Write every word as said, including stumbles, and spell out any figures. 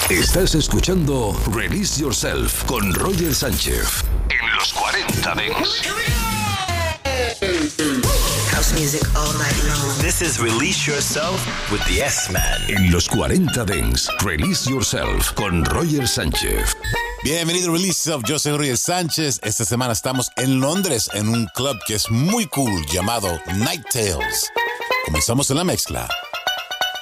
Estás escuchando Release Yourself con Roger Sánchez en los cuarenta Dance. House music all night long. This is Release Yourself with the S-Man. En los cuarenta Dance, Release Yourself con Roger Sánchez. Bienvenido a Release Yourself, yo soy Roger Sánchez. Esta semana estamos en Londres en un club que es muy cool llamado Night Tales. Comenzamos en la mezcla.